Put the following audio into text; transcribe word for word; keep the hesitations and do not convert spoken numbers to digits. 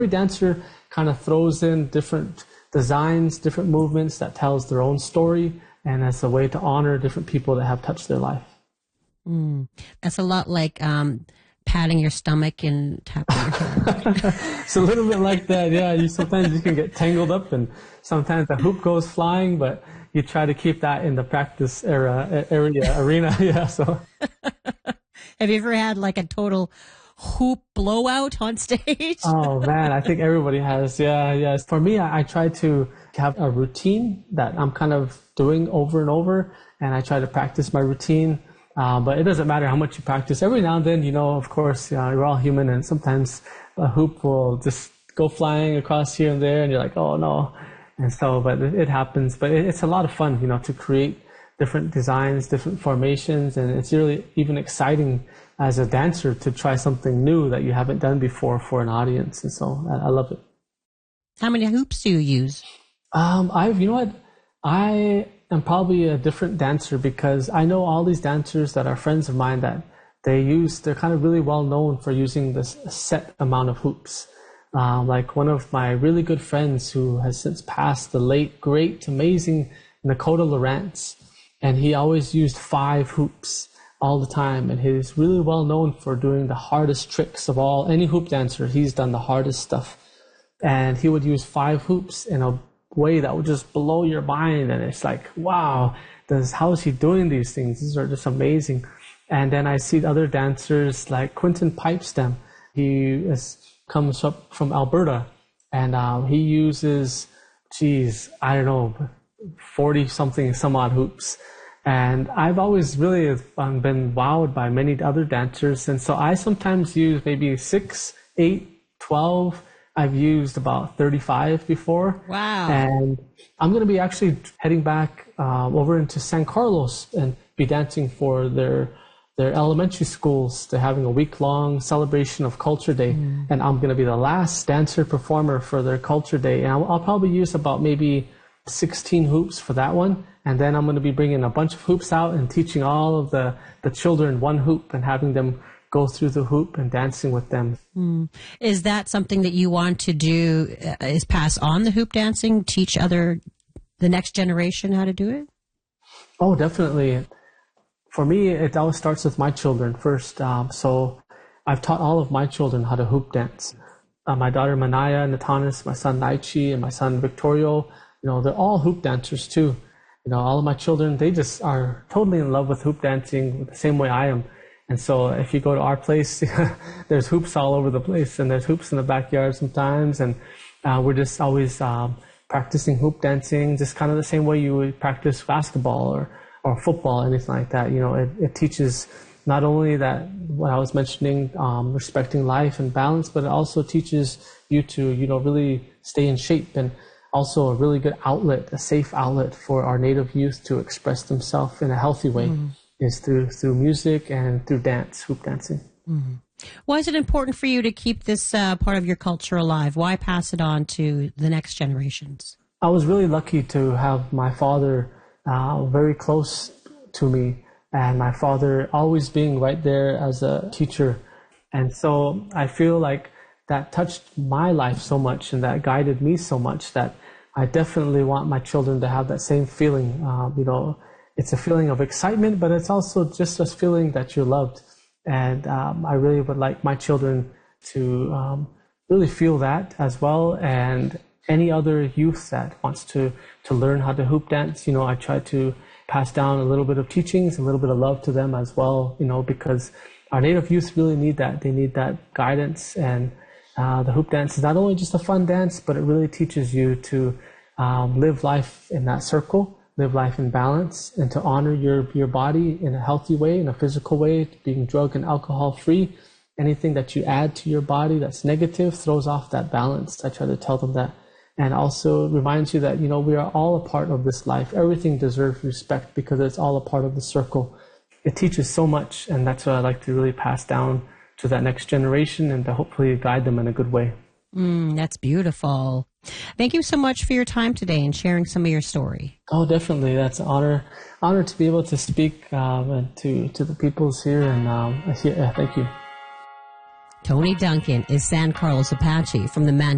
Every dancer kind of throws in different designs, different movements that tells their own story, and as a way to honor different people that have touched their life. Mm. That's a lot like um, patting your stomach and tapping your head. It's a little bit like that, yeah. You sometimes you can get tangled up, and sometimes the hoop goes flying, but you try to keep that in the practice era area arena, yeah. So, have you ever had like a total hoop blowout on stage? Oh man, I think everybody has. Yeah, yes. For me, I, I try to have a routine that I'm kind of doing over and over, and I try to practice my routine. Uh, but it doesn't matter how much you practice. Every now and then, you know, of course, uh, we're all human, and sometimes a hoop will just go flying across here and there, and you're like, oh no. And so, but it, it happens. But it, it's a lot of fun, you know, to create different designs, different formations, and it's really even exciting as a dancer to try something new that you haven't done before for an audience. And so I, I love it. How many hoops do you use? Um, I've, you know what, I am probably a different dancer because I know all these dancers that are friends of mine that they use, they're kind of really well known for using this set amount of hoops. Um, like one of my really good friends who has since passed, the late, great, amazing Nakota Lawrence, and he always used five hoops all the time, and he's really well known for doing the hardest tricks of all. Any hoop dancer, he's done the hardest stuff, and he would use five hoops in a way that would just blow your mind, and it's like, wow, this, how is he doing these things? These are just amazing. And then I see other dancers like Quentin Pipestem. He is, comes up from Alberta, and um, he uses, geez, I don't know, forty something some odd hoops. And I've always really um, been wowed by many other dancers. And so I sometimes use maybe six, eight, twelve. I've used about thirty-five before. Wow. And I'm going to be actually heading back uh, over into San Carlos and be dancing for their their elementary schools. They're having a week-long celebration of Culture Day. Mm. And I'm going to be the last dancer performer for their Culture Day. And I'll, I'll probably use about maybe sixteen hoops for that one. And then I'm going to be bringing a bunch of hoops out and teaching all of the, the children one hoop and having them go through the hoop and dancing with them. Mm. Is that something that you want to do, uh, is pass on the hoop dancing, teach other, the next generation how to do it? Oh, definitely. For me, it always starts with my children first. Um, so I've taught all of my children how to hoop dance. Uh, my daughter Manaya Natanis, my son Naichi, and my son Victorio, you know, they're all hoop dancers too. You know, all of my children, they just are totally in love with hoop dancing the same way I am. And so if you go to our place, there's hoops all over the place, and there's hoops in the backyard sometimes. And uh, we're just always um, practicing hoop dancing, just kind of the same way you would practice basketball or, or football, anything like that. You know, it, it teaches not only that, what I was mentioning, um, respecting life and balance, but it also teaches you to, you know, really stay in shape, and also a really good outlet, a safe outlet for our Native youth to express themselves in a healthy way. Mm-hmm. Is through through music and through dance, hoop dancing. Mm-hmm. Why is it important for you to keep this uh, part of your culture alive? Why pass it on to the next generations? I was really lucky to have my father uh, very close to me, and my father always being right there as a teacher. And so I feel like that touched my life so much, and that guided me so much, that I definitely want my children to have that same feeling. Uh, you know, it's a feeling of excitement, but it's also just a feeling that you're loved. And um, I really would like my children to um, really feel that as well. And any other youth that wants to, to learn how to hoop dance, you know, I try to pass down a little bit of teachings, a little bit of love to them as well, you know, because our Native youth really need that. They need that guidance. And uh, the hoop dance is not only just a fun dance, but it really teaches you to um, live life in that circle, live life in balance, and to honor your, your body in a healthy way, in a physical way, being drug and alcohol free. Anything that you add to your body that's negative throws off that balance. I try to tell them that. And also reminds you that, you know, we are all a part of this life. Everything deserves respect because it's all a part of the circle. It teaches so much, and that's what I like to really pass down to that next generation, and to hopefully guide them in a good way. Mm, that's beautiful. Thank you so much for your time today and sharing some of your story. Oh, definitely. That's an honor, honor to be able to speak um, to to the peoples here, and um, yeah, thank you. Tony Duncan is San Carlos Apache from the Man